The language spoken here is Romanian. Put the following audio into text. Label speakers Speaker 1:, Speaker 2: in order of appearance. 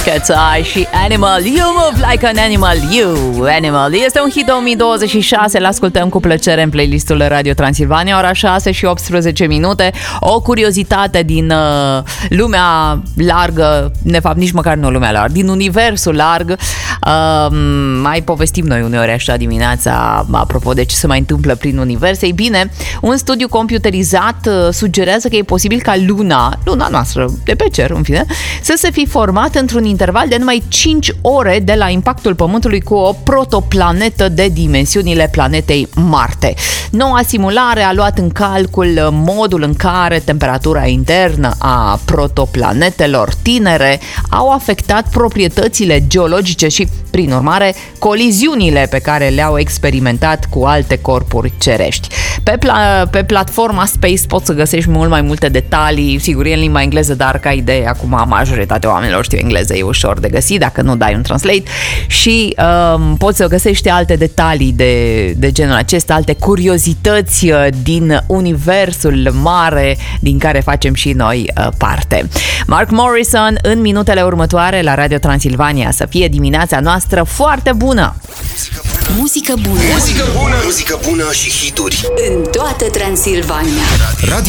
Speaker 1: Cat's Eye și Animal. You move like an animal, you animal. Este un hit 2026, îl ascultăm cu plăcere în playlistul Radio Transilvania, ora 6 și 18 minute. O curiozitate din lumea largă, de fapt nici măcar nu lumea largă, din universul larg. Mai povestim noi uneori așa dimineața apropo de ce se mai întâmplă prin univers. Ei bine, un studiu computerizat sugerează că e posibil ca luna noastră de pe cer, în fine, să se fi format într-un interval de numai 5 ore de la impactul Pământului cu o protoplanetă de dimensiunile planetei Marte. Noua simulare a luat în calcul modul în care temperatura internă a protoplanetelor tinere au afectat proprietățile geologice și, prin urmare, coliziunile pe care le-au experimentat cu alte corpuri cerești. Pe platforma Space poți să găsești mult mai multe detalii, sigur e în limba engleză, dar ca idee, acum majoritatea oamenilor știu engleză, e ușor de găsit, dacă nu dai un translate și poți să găsești alte detalii de genul acesta, alte curiozități din universul mare din care facem și noi parte. Mark Morrison în minutele următoare la Radio Transilvania. Să fie dimineața noastră foarte bună!
Speaker 2: Muzică bună!
Speaker 3: Muzică bună! Muzică bună și hituri
Speaker 2: în toată Transilvania.
Speaker 3: Radio